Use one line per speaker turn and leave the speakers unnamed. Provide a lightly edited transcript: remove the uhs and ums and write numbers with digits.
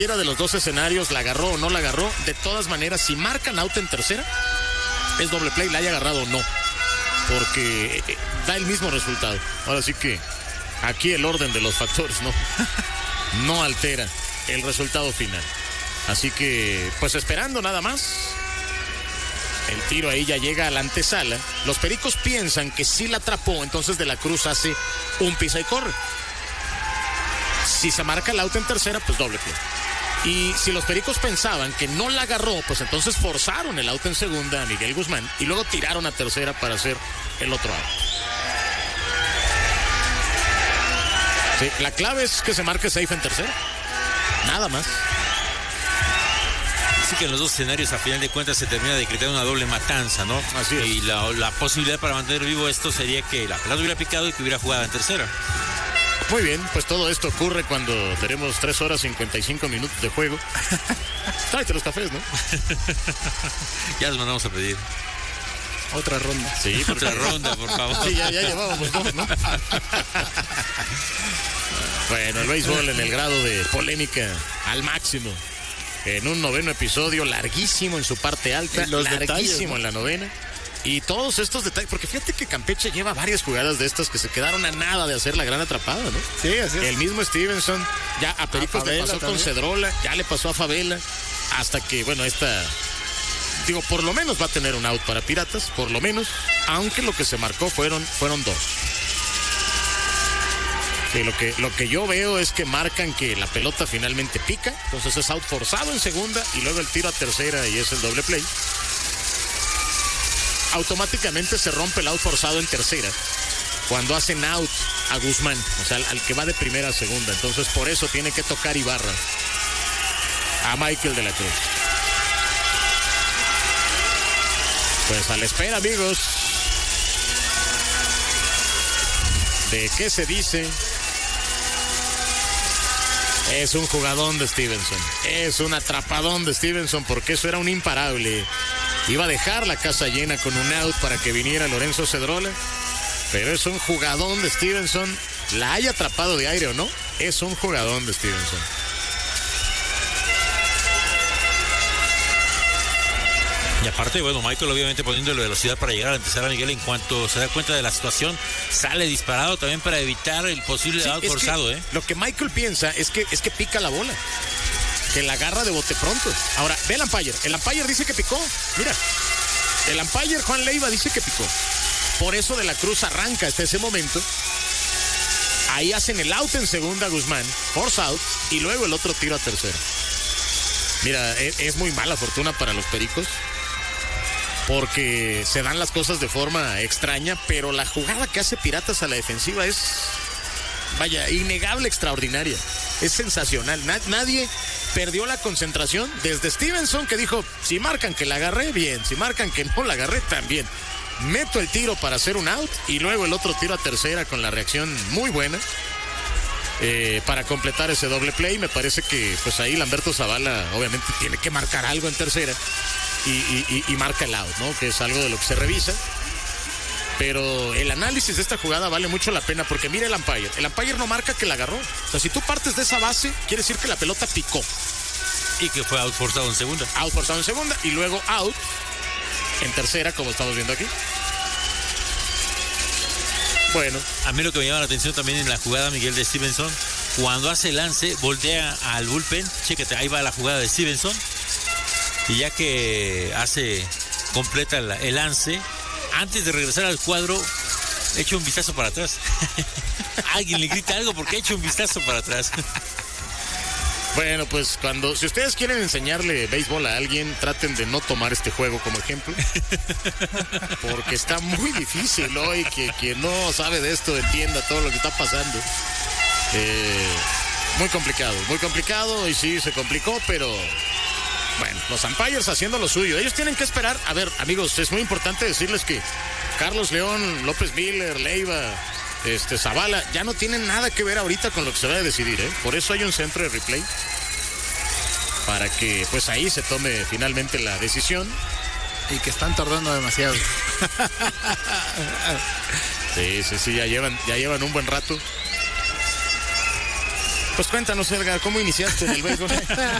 cualquiera de los dos escenarios, la agarró o no la agarró, de todas maneras, si marcan out en tercera, es doble play, la haya agarrado o no, porque da el mismo resultado. Ahora sí que aquí el orden de los factores no altera el resultado final. Así que, pues esperando nada más. El tiro ahí ya llega a la antesala. Los Pericos piensan que sí la atrapó, entonces De la Cruz hace un pisa y corre. Si se marca el out en tercera, pues doble play. Y si los Pericos pensaban que no la agarró, pues entonces forzaron el out en segunda a Miguel Guzmán y luego tiraron a tercera para hacer el otro out. Sí, la clave es que se marque safe en tercera. Nada más.
Así que en los dos escenarios, a final de cuentas, se termina decretando una doble matanza, ¿no?
Así es.
Y la posibilidad para mantener vivo esto sería que la pelota hubiera picado y que hubiera jugado en tercera.
Muy bien, pues todo esto ocurre cuando tenemos 3 horas 55 minutos de juego. Tráete los cafés, ¿no?
Ya los mandamos a pedir.
Otra ronda.
Sí,
otra ronda, por favor.
Sí, ya llevábamos 2, ¿no? Bueno, el béisbol en el grado de polémica al máximo. En un 9º episodio, larguísimo en su parte alta, larguísimo detalles, ¿no? En la 9ª. Y todos estos detalles, porque fíjate que Campeche lleva varias jugadas de estas que se quedaron a nada de hacer la gran atrapada, ¿no?
Sí, así es.
El mismo Stevenson, ya a Pericos le pasó también con Cedrola, ya le pasó a Favela, hasta que, bueno, por lo menos va a tener un out para Piratas, por lo menos, aunque lo que se marcó fueron 2. Sí, lo que yo veo es que marcan que la pelota finalmente pica, entonces es out forzado en segunda y luego el tiro a tercera y es el doble play. Automáticamente se rompe el out forzado en tercera cuando hacen out a Guzmán, o sea, al que va de primera a segunda. Entonces por eso tiene que tocar Ibarra a Michael de la Cruz. Pues a la espera, amigos, de qué se dice. Es un jugadón de Stevenson, es un atrapadón de Stevenson, porque eso era un imparable. Iba a dejar la casa llena con un out para que viniera Lorenzo Cedrola, pero es un jugadón de Stevenson. La haya atrapado de aire o no, es un jugadón de Stevenson.
Y aparte, bueno, Michael obviamente poniendo la velocidad para llegar a empezar a Miguel en cuanto se da cuenta de la situación, sale disparado también para evitar el posible out forzado,
Lo que Michael piensa es que pica la bola, que la agarra de bote pronto. Ahora, ve el umpire dice que picó. Mira, el umpire Juan Leiva dice que picó. Por eso De la Cruz arranca hasta ese momento. Ahí hacen el out en segunda Guzmán, force out, y luego el otro tiro a tercera. Mira, es muy mala fortuna para los Pericos, porque se dan las cosas de forma extraña, pero la jugada que hace Piratas a la defensiva es, vaya, innegable, extraordinaria. Es sensacional. Nadie perdió la concentración, desde Stevenson, que dijo, si marcan que la agarré, bien, si marcan que no la agarré, también. Meto el tiro para hacer un out y luego el otro tiro a tercera con la reacción muy buena para completar ese doble play. Me parece que pues ahí Lamberto Zavala obviamente tiene que marcar algo en tercera y marca el out, ¿no? Que es algo de lo que se revisa. Pero el análisis de esta jugada vale mucho la pena, porque mira el umpire. El umpire no marca que la agarró. O sea, si tú partes de esa base, quiere decir que la pelota picó.
Y que fue out forzado en segunda.
Out forzado en segunda y luego out en tercera, como estamos viendo aquí. Bueno.
A mí lo que me llama la atención también en la jugada, Miguel, de Stevenson, cuando hace el lance, voltea al bullpen. Chécate, ahí va la jugada de Stevenson. Y ya que completa el lance, antes de regresar al cuadro, echa un vistazo para atrás. Alguien le grita algo porque echa un vistazo para atrás.
Bueno, pues si ustedes quieren enseñarle béisbol a alguien, traten de no tomar este juego como ejemplo, porque está muy difícil hoy que quien no sabe de esto entienda todo lo que está pasando. Muy complicado, y sí, se complicó, pero bueno, los umpires haciendo lo suyo. Ellos tienen que esperar. A ver, amigos, es muy importante decirles que Carlos León, López Miller, Leiva, Zavala, ya no tienen nada que ver ahorita con lo que se va a decidir, ¿eh? Por eso hay un centro de replay, para que pues ahí se tome finalmente la decisión.
Y que están tardando demasiado.
Sí, ya llevan un buen rato. Pues cuéntanos, Edgar, ¿cómo iniciaste en el béisbol?